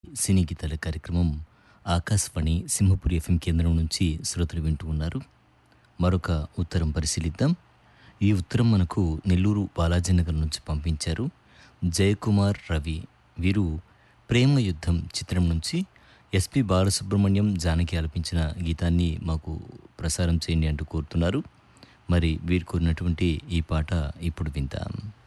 సినీ గీతాల కార్యక్రమం ఆకాశవాణి సింహపురి ఎఫ్ఎం కేంద్రం నుంచి శ్రోతలు వింటూ ఉన్నారు. మరొక ఉత్తరం పరిశీలిద్దాం. ఈ ఉత్తరం మనకు నెల్లూరు బాలాజీనగర్ నుంచి పంపించారు జయకుమార్ రవి. వీరు ప్రేమ యుద్ధం చిత్రం నుంచి ఎస్పి బాలసుబ్రహ్మణ్యం జానకి ఆలపించిన గీతాన్ని మాకు ప్రసారం చేయండి అంటూ కోరుతున్నారు. మరి వీరు కోరినటువంటి ఈ పాట ఇప్పుడు విందాం.